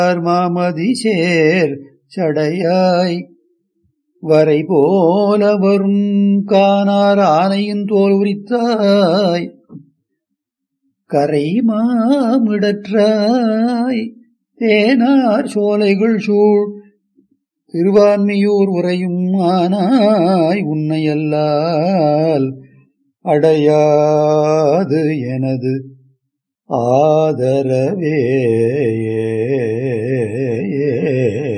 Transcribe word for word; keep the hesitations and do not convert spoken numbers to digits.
மாமதிசேர் சடையாய் வரை போல வரும் காணார் ஆனையின் தோல் உரித்தாய் கரை மாமிடற்றாய் தேனார் சோலைகள் சூழ் திருவான்மியூர் உறையும் ஆனாய் உன்னையல்லால் அடையாது எனது ஆதரவே.